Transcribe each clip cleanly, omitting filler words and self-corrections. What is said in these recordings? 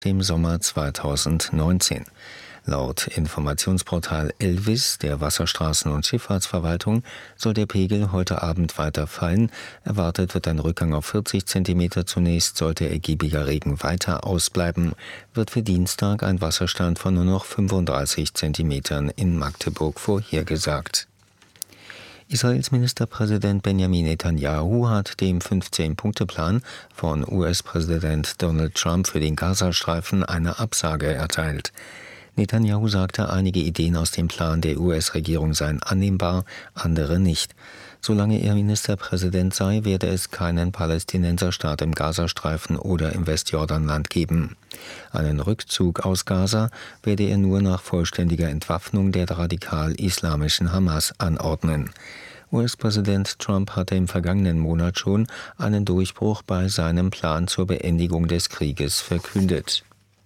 dem Sommer 2019. Laut Informationsportal Elvis der Wasserstraßen- und Schifffahrtsverwaltung soll der Pegel heute Abend weiter fallen. Erwartet wird ein Rückgang auf 40 cm zunächst, sollte ergiebiger Regen weiter ausbleiben, wird für Dienstag ein Wasserstand von nur noch 35 cm in Magdeburg vorhergesagt. Israels Ministerpräsident Benjamin Netanyahu hat dem 15-Punkte-Plan von US-Präsident Donald Trump für den Gazastreifen eine Absage erteilt. Netanyahu sagte, einige Ideen aus dem Plan der US-Regierung seien annehmbar, andere nicht. Solange er Ministerpräsident sei, werde es keinen Palästinenserstaat im Gazastreifen oder im Westjordanland geben. Einen Rückzug aus Gaza werde er nur nach vollständiger Entwaffnung der radikal-islamischen Hamas anordnen. US-Präsident Trump hatte im vergangenen Monat schon einen Durchbruch bei seinem Plan zur Beendigung des Krieges verkündet.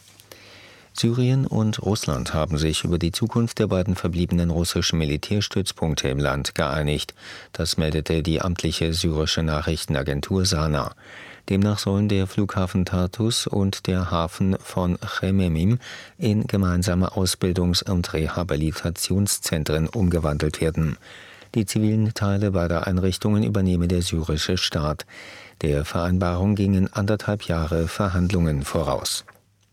Syrien und Russland haben sich über die Zukunft der beiden verbliebenen russischen Militärstützpunkte im Land geeinigt. Das meldete die amtliche syrische Nachrichtenagentur Sana. Demnach sollen der Flughafen Tartus und der Hafen von Chememim in gemeinsame Ausbildungs- und Rehabilitationszentren umgewandelt werden. Die zivilen Teile beider Einrichtungen übernehme der syrische Staat. Der Vereinbarung gingen 1,5 Jahre Verhandlungen voraus.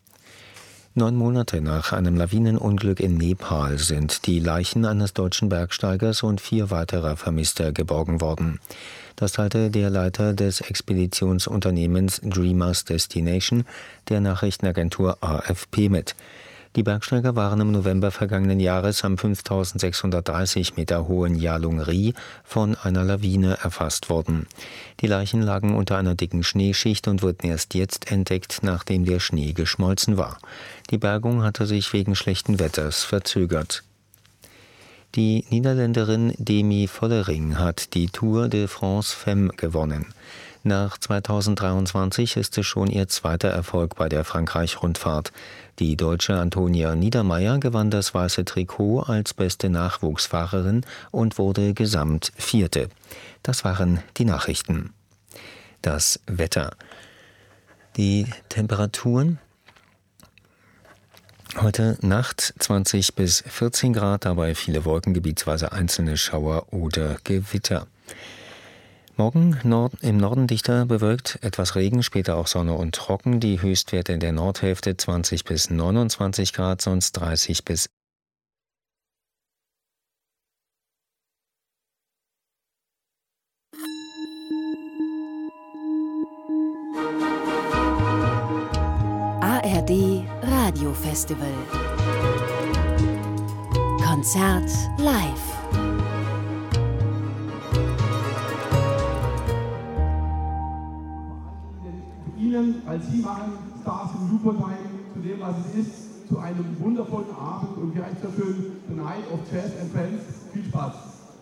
9 Monate nach einem Lawinenunglück in Nepal sind die Leichen eines deutschen Bergsteigers und 4 weiterer Vermisster geborgen worden. Das teilte der Leiter des Expeditionsunternehmens Dreamers Destination der Nachrichtenagentur AFP mit. Die Bergsteiger waren im November vergangenen Jahres am 5630 Meter hohen Yalung-Ri von einer Lawine erfasst worden. Die Leichen lagen unter einer dicken Schneeschicht und wurden erst jetzt entdeckt, nachdem der Schnee geschmolzen war. Die Bergung hatte sich wegen schlechten Wetters verzögert. Die Niederländerin Demi Vollering hat die Tour de France Femme gewonnen. Nach 2023 ist es schon ihr zweiter Erfolg bei der Frankreich-Rundfahrt. Die Deutsche Antonia Niedermeier gewann das weiße Trikot als beste Nachwuchsfahrerin und wurde gesamt 4. Das waren die Nachrichten. Das Wetter. Die Temperaturen heute Nacht 20 bis 14 Grad, dabei viele Wolken, gebietsweise einzelne Schauer oder Gewitter. Morgen im Norden dichter bewölkt, etwas Regen, später auch Sonne und trocken. Die Höchstwerte in der Nordhälfte 20 bis 29 Grad, sonst 30 bis ARD Radiofestival. Konzert live. Als Sie machen Stars im Supertime zu dem, was es ist, zu einem wundervollen Abend und wie heißt das schön, The Night of Jazz and Friends. Viel Spaß!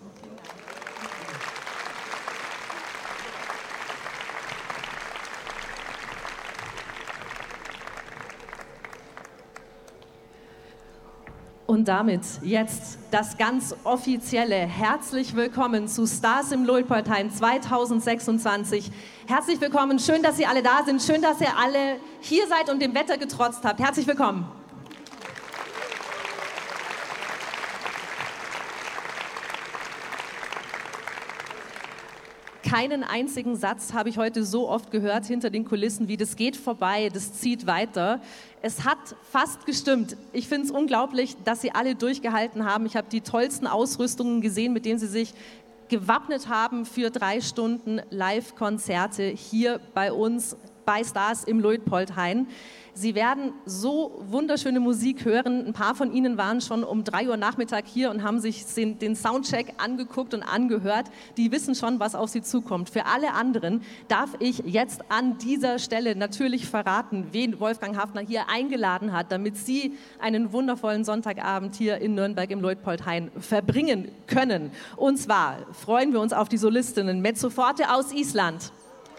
Und damit jetzt das ganz offizielle Herzlich willkommen zu Stars im Luitpoldheim 2026. Herzlich willkommen, schön, dass Sie alle da sind, schön, dass ihr alle hier seid und dem Wetter getrotzt habt. Herzlich willkommen. Keinen einzigen Satz habe ich heute so oft gehört hinter den Kulissen wie das geht vorbei, das zieht weiter. Es hat fast gestimmt. Ich finde es unglaublich, dass Sie alle durchgehalten haben. Ich habe die tollsten Ausrüstungen gesehen, mit denen Sie sich gewappnet haben für 3 Stunden Live-Konzerte hier bei uns bei Stars im Luitpoldheim. Sie werden so wunderschöne Musik hören. Ein paar von Ihnen waren schon um 3 Uhr Nachmittag hier und haben sich den Soundcheck angeguckt und angehört. Die wissen schon, was auf sie zukommt. Für alle anderen darf ich jetzt an dieser Stelle natürlich verraten, wen Wolfgang Haffner hier eingeladen hat, damit Sie einen wundervollen Sonntagabend hier in Nürnberg im Luitpoldheim verbringen können. Und zwar freuen wir uns auf die Solistinnen Mezzo Forte aus Island.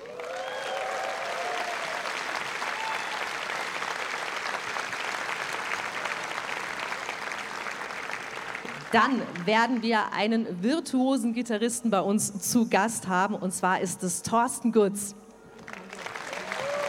Dann werden wir einen virtuosen Gitarristen bei uns zu Gast haben, und zwar ist es Thorsten Gutz.